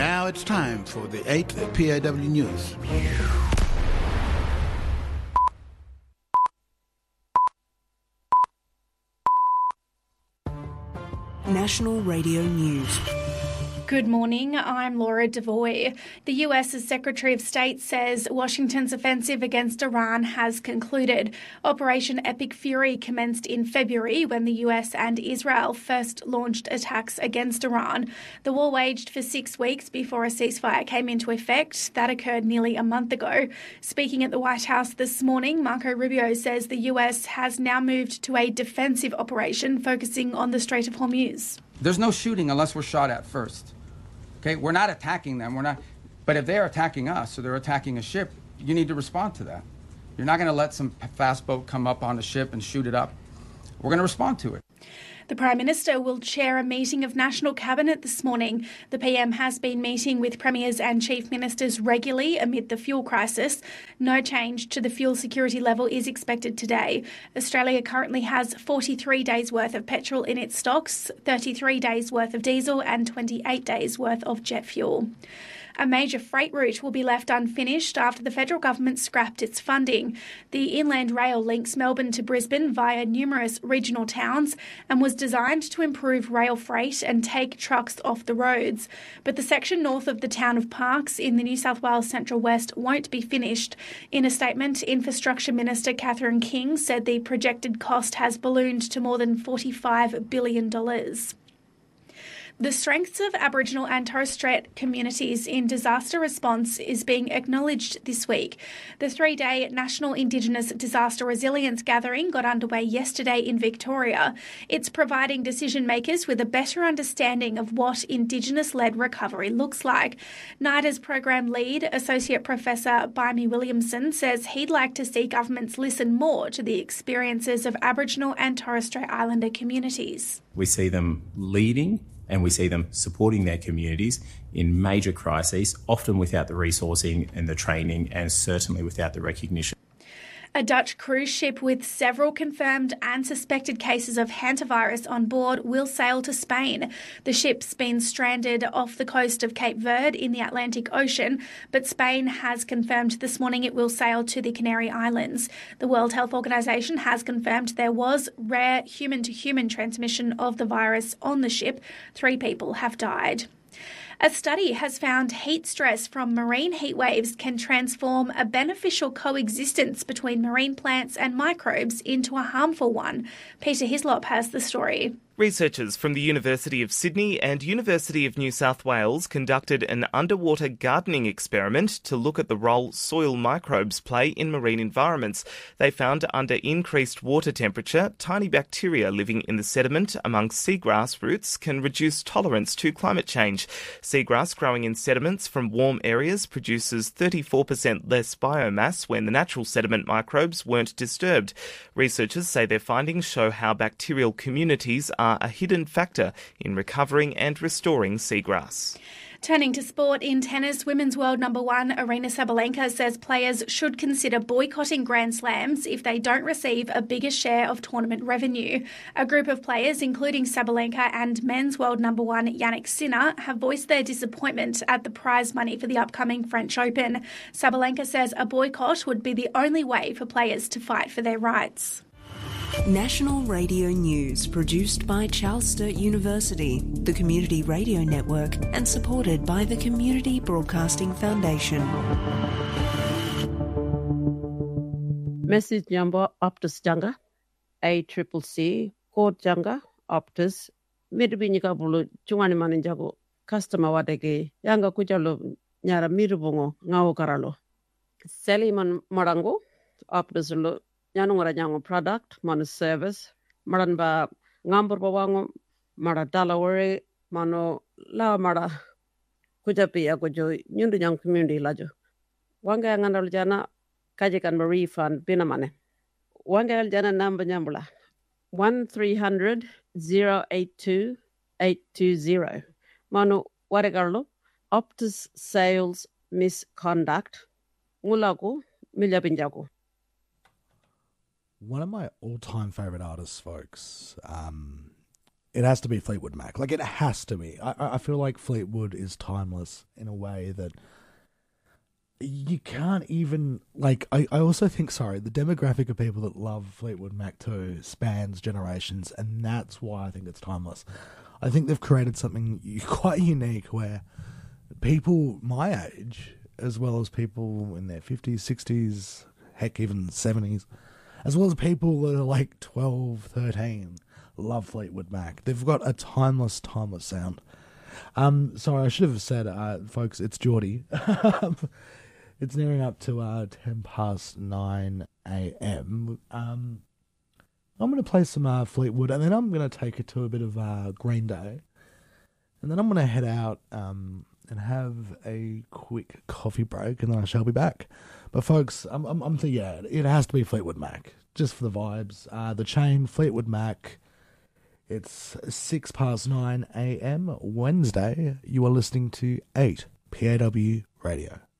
Now it's time for the 8th PAW News. National Radio News. Good morning, I'm Laura Devoy. The US's Secretary of State says Washington's offensive against Iran has concluded. Operation Epic Fury commenced in February when the US and Israel first launched attacks against Iran. The war waged for 6 weeks before a ceasefire came into effect. That occurred nearly a month ago. Speaking at the White House this morning, Marco Rubio says the US has now moved to a defensive operation focusing on the Strait of Hormuz. There's no shooting unless we're shot at first. Okay, we're not attacking them. But if they're attacking us or they're attacking a ship, you need to respond to that. You're not going to let some fast boat come up on a ship and shoot it up. We're going to respond to it. The Prime Minister will chair a meeting of National Cabinet this morning. The PM has been meeting with Premiers and Chief Ministers regularly amid the fuel crisis. No change to the fuel security level is expected today. Australia currently has 43 days' worth of petrol in its stocks, 33 days' worth of diesel and 28 days' worth of jet fuel. A major freight route will be left unfinished after the federal government scrapped its funding. The Inland Rail links Melbourne to Brisbane via numerous regional towns and was designed to improve rail freight and take trucks off the roads. But the section north of the town of Parkes in the New South Wales Central West won't be finished. In a statement, Infrastructure Minister Catherine King said the projected cost has ballooned to more than $45 billion. The strengths of Aboriginal and Torres Strait communities in disaster response is being acknowledged this week. The 3-day National Indigenous Disaster Resilience Gathering got underway yesterday in Victoria. It's providing decision makers with a better understanding of what Indigenous-led recovery looks like. NIDA's program lead, Associate Professor Baimi Williamson, says he'd like to see governments listen more to the experiences of Aboriginal and Torres Strait Islander communities. We see them leading and we see them supporting their communities in major crises, often without the resourcing and the training and certainly without the recognition. A Dutch cruise ship with several confirmed and suspected cases of hantavirus on board will sail to Spain. The ship's been stranded off the coast of Cape Verde in the Atlantic Ocean, but Spain has confirmed this morning it will sail to the Canary Islands. The World Health Organization has confirmed there was rare human-to-human transmission of the virus on the ship. 3 people have died. A study has found heat stress from marine heat waves can transform a beneficial coexistence between marine plants and microbes into a harmful one. Peter Hislop has the story. Researchers from the University of Sydney and University of New South Wales conducted an underwater gardening experiment to look at the role soil microbes play in marine environments. They found under increased water temperature, tiny bacteria living in the sediment among seagrass roots can reduce tolerance to climate change. Seagrass growing in sediments from warm areas produces 34% less biomass when the natural sediment microbes weren't disturbed. Researchers say their findings show how bacterial communities are a hidden factor in recovering and restoring seagrass. Turning to sport, in tennis, women's world number 1 Aryna Sabalenka says players should consider boycotting Grand Slams if they don't receive a bigger share of tournament revenue. A group of players, including Sabalenka and men's world number 1 Yannick Sinner, have voiced their disappointment at the prize money for the upcoming French Open. Sabalenka says a boycott would be the only way for players to fight for their rights. National Radio News, produced by Charles Sturt University, the Community Radio Network, and supported by the Community Broadcasting Foundation. Message number Optus Janga, ACCC, Code Janga, Optus, Midbinika Bulu, Chungani Maninjago, Customer Wadege, Yanga Kuchalo, Nyara Mirubungo, Ngao Karalo. Seliman Marango, Optus Nyanu ngarajango product, mano service, maran ba ngambur bawango, mara dalawari, mano la mara kujapi ya kujo nyundu nyang community lajo. Wanga ngandal jana kajikan ma refund binamane. Wanga jana namba nyambula 1300-082-820. Mano waregarlo Optus sales misconduct ngulago miljabinjago. One of my all-time favourite artists, folks, it has to be Fleetwood Mac. Like, it has to be. I feel like Fleetwood is timeless in a way that you can't even, like, I also think, the demographic of people that love Fleetwood Mac too spans generations, and that's why I think it's timeless. I think they've created something quite unique where people my age, as well as people in their 50s, 60s, heck, even 70s, as well as people that are like 12, 13, love Fleetwood Mac. They've got a timeless sound. Sorry, I should have said, folks, it's Geordie. It's nearing up to 9:10 a.m. I'm going to play some Fleetwood, and then I'm going to take it to a bit of Green Day. And then I'm going to head out and have a quick coffee break, and then I shall be back. But folks, I'm thinking, yeah, it has to be Fleetwood Mac, just for the vibes. The Chain, Fleetwood Mac. It's 9:06 a.m. Wednesday. You are listening to 8 PAW Radio.